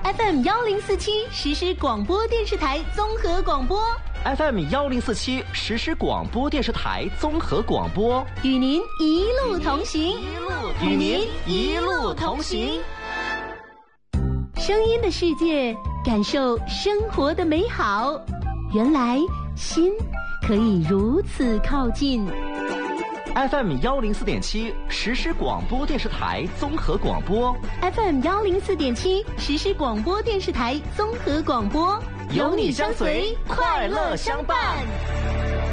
FM1047实时广播电视台综合广播。 FM1047实时广播电视台综合广播， 与您一路同行， 与您一路同行。 声音的世界，感受生活的美好。原来心可以如此靠近。 FM104.7实时广播电视台综合广播， FM104.7实时广播电视台综合广播， 有你相随，快乐相伴。